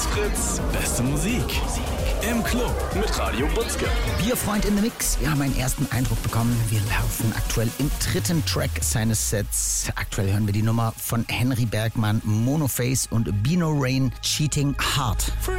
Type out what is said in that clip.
Fritz. Fritz, beste Musik. Im Club mit Radio Butzke. Bierfreund in the Mix. Wir haben einen ersten Eindruck bekommen. Wir laufen aktuell im dritten Track seines Sets. Aktuell hören wir die Nummer von Henry Bergmann, Monoface und Bino Rain, Cheating Heart.